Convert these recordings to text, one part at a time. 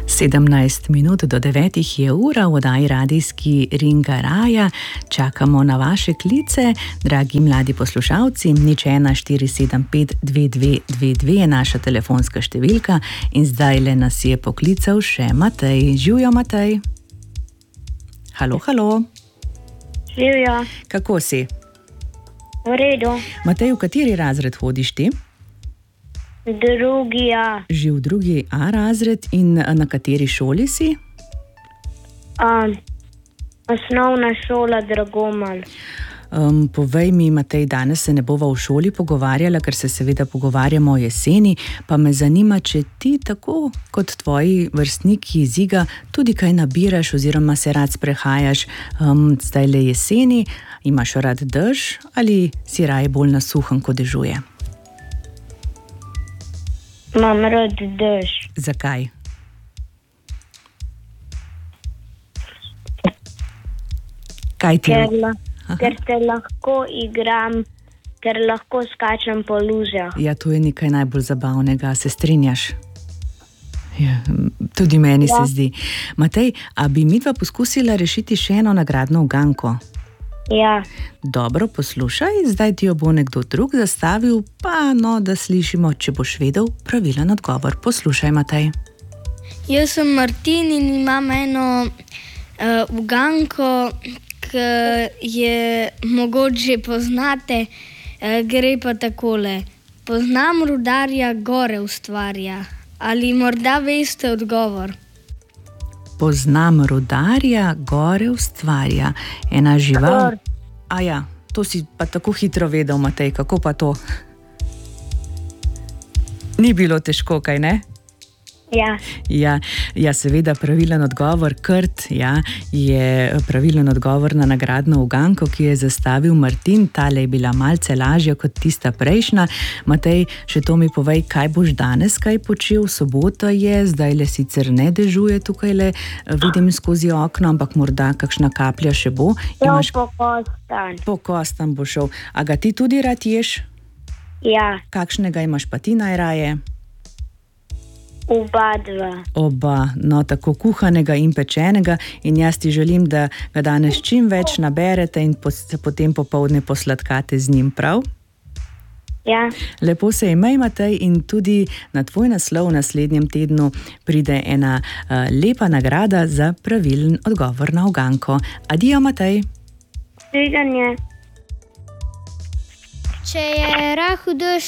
17 minut do 9 je ura v oddaji Radijski Ringa Raja. Čakamo na vaše klice, dragi mladi poslušalci. 014752222 je naša telefonska številka in zdajle nas je poklical še Matej. Živjo, Matej. Halo, halo. Živjo. Kako si? V redu. Matej, v kateri razred hodiš ti? Drugi A. Že v drugi A razred in na kateri šoli si? Osnovna šola Dragoman. Povej mi, Matej, danes se ne bova v šoli pogovarjala, ker se seveda pogovarjamo o jeseni, pa me zanima, če ti tako kot tvoji vrstniki iz Iga tudi kaj nabiraš oziroma se rad sprehajaš zdajle jeseni, imaš rad dež ali si raje bolj na suhem, ko dežuje? Imam rad dež. Zakaj? Kaj ti? Ker se lahko igram, ker lahko skačem po luzah. Ja, to je nekaj najbolj zabavnega, se strinjaš? Ja, tudi meni se zdi. Matej, a bi midva poskusila rešiti še eno nagradno uganko? Ja. Dobro, poslušaj, zdaj ti jo bo nekdo drug zastavil, pa da slišimo, če boš vedel pravilen odgovor. Poslušaj, Matej. Jaz sem Martin in imam eno uganko, ki je mogoče poznate, gre pa takole. Poznam rudarja, gore ustvarja. Ali morda veste odgovor? Poznam rudarja, gore ustvarja. Ena žival? Ja, to si pa tako hitro vedel, Matej, kako pa to? Ni bilo težko, kaj ne? Ja, seveda pravilen odgovor, krt, je pravilen odgovor na nagradno uganko, ki je zastavil Martin. Tale je bila malce lažja kot tista prejšnja. Matej, še to mi povej, kaj boš danes kaj počel? Sobota je, zdajle sicer ne dežuje tukajle, vidim skozi okno, ampak morda kakšna kaplja še bo. Po kostan bo šel. A ga ti tudi rad ješ? Ja. Kakšnega imaš pa ti najraje? Oba dva. Oba, tako kuhanega in pečenega, in jaz ti želim, da ga danes čim več naberete in se potem popoldne posladkate z njim, prav? Ja. Lepo se imej, Matej, in tudi na tvoj naslov v naslednjem tednu pride ena lepa nagrada za pravilen odgovor na uganko. Adijo, Matej. Sviđanje. Če je rahel dež,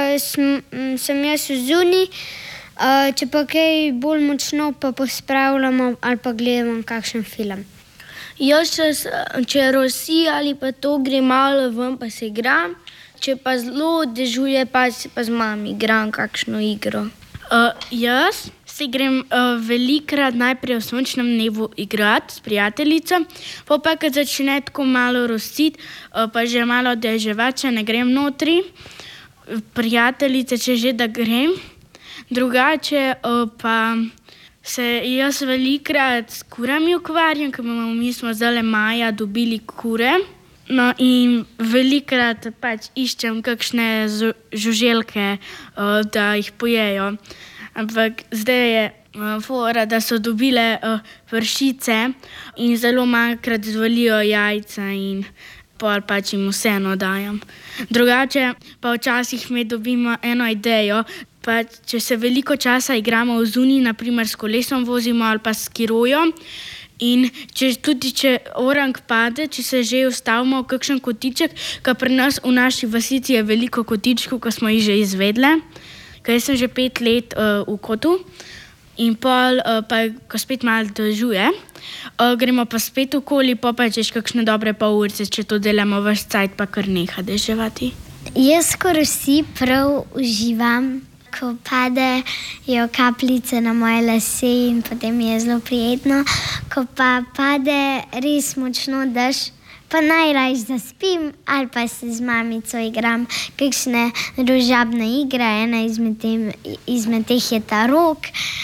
sem jaz zunaj. Če pa kaj bolj močno, pa pospravljamo ali pa gledamo kakšen film. Jaz, če rosi ali pa to, gre malo ven pa se igram. Če pa zelo dežuje, pa z mami igram kakšno igro. Jaz se grem velikrat najprej v sončnem dnevu igrati s prijateljico, pa ko začne tako malo rositi, pa že malo deževati, če ne grem notri. Prijateljice, če že da grem. Drugače pa se jaz velikrat s kurami ukvarjam, ker mi smo zdajle maja dobili kure. No, in velikrat iščem kakšne žuželke, da jih pojejo. Ampak zdaj je fora, da so dobile pršice in zelo malokrat zvalijo jajca in pol jim vseeno dajam. Drugače pa včasih me dobimo eno idejo, pa če se veliko časa igramo zunaj, naprimer s kolesom vozimo ali pa s skirojo, in če orang pade, če se že ustavimo v kakšen kotiček, ker pri nas v naši vasici je veliko kotičkov, ko smo jih že izvedle, ker jaz sem že 5 let v kotu, in pol, ko spet malo dežuje, gremo pa spet okoli, pa češ kakšne dobre pol urce, če to delamo ves cajt, pa kar neha deževati. Jaz skoraj vsi prav uživam, ko padejo kapljice na moje lase in potem je zelo prijetno. Ko pa pade res močno dež, pa najrajš zaspim ali pa se z mamico igram kakšne družabne igre. Ena izmed teh je tarok.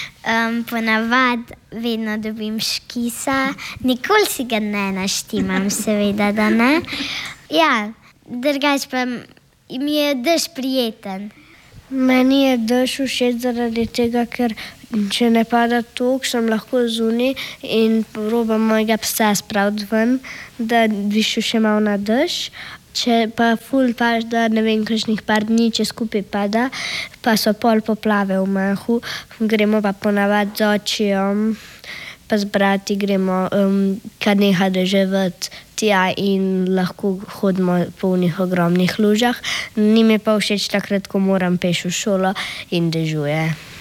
Ponavad vedno dobim škisa. Nikoli si ga ne naštimam, seveda, da ne. Ja, drugače pa mi je dež prijeten. Meni je dež všeč zaradi tega, ker če ne pada toliko, sem lahko zunaj in probam mojega psa spraviti ven, da višu še malo na dež. Če pa ful pada, ne vem, kakšnih par dni, če skupaj pada, pa so pol poplave v Mahu, gremo pa ponavadi z očijem, pa z brati gremo, kad neha deževati tja in lahko hodimo po unih ogromnih lužah. Ni mi pa všeč takrat, ko moram peš v šolo in dežuje.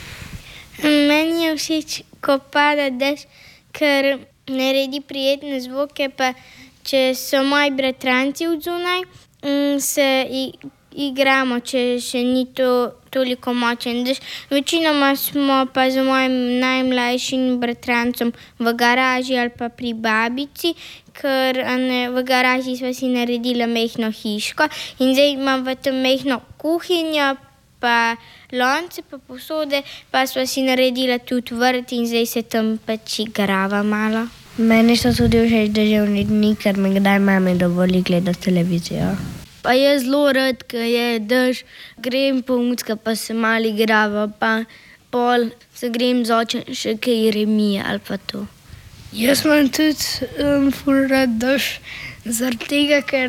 Meni je všeč, ko pada dež, ker naredi prijetne zvoke, pa če so moji bratranci odzunaj, se igramo, če še ni to toliko močen dež. Večinoma smo pa z mojim najmlajšim bratrancem v garaži ali pa pri babici, ker v garaži sva si naredila majhno hiško in zdaj imam v tem majhno kuhinjo, pa lonce, pa posode, pa sva si naredila tudi vrt in zdaj se tam pač igrava malo. Meni so tudi všeč deževni dni, ker mi kdaj mami dovoli gledati televizijo. Pa je zelo rad, ko je dež, grem po mucka, pa se malo igrava, pa pol se grem z očem še kaj remije ali pa to. Jaz imam tudi ful rad dež, zaradi tega, ker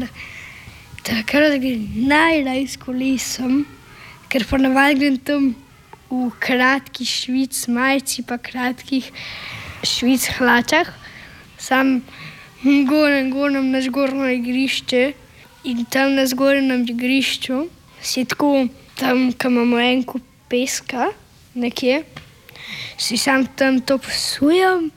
takrat grem najraje s kolesom, ker ponavadi grem tam v kratkih švic majici, pa kratkih švic hlačah. Sam gonem na zgornjo igrišče in tam na zgornjem igrišču si tako tam, ko imamo en kup peska nekje, si sam tam to posujem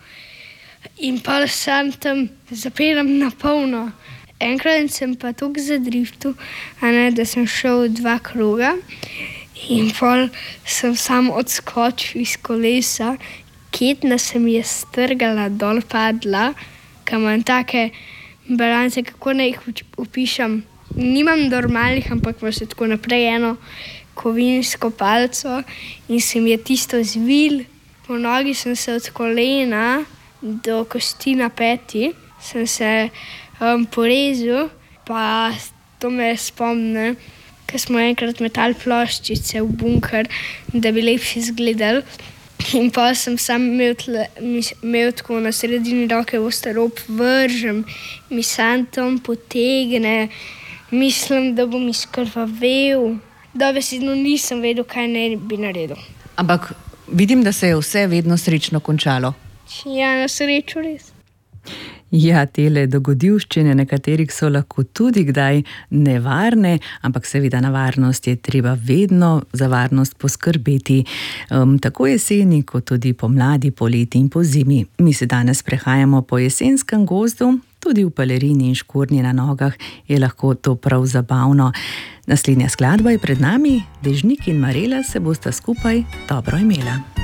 in pa sam tam zapeljem na polno. Enkrat sem pa toliko zadriftal, da sem šel 2 kroga in pol sem sam odskočil iz kolesa. Ketna se mi je strgala, dol padla, ker imam take balance, kako naj jih opišem. Nimam normalnih, ampak pa še tako naprej eno kovinsko palco in se mi je tisto zvil. Po nogi sem se od kolena do kosti na peti, sem se porezal, pa to me spomne, ker smo enkrat metali ploščice v bunker, da bi lepše izgledali. In pa sem sam imel tako na sredini roke ostrop, vržem, mi sam tam potegne, mislim, da bom izkrvavel. Dobesedno nisem vedel, kaj ne bi naredil. Ampak vidim, da se je vse vedno srečno končalo. Ja, na srečo res. Ja, tele dogodivščine nekaterih so lahko tudi kdaj nevarne, ampak seveda na varnost je treba vedno za varnost poskrbeti. Tako jeseni, kot tudi pomladi, poleti in pozimi. Mi se danes prehajamo po jesenskem gozdu, tudi v pelerini in škornji na nogah je lahko to prav zabavno. Naslednja skladba je pred nami, Dežnik in Marela se bosta skupaj dobro imela.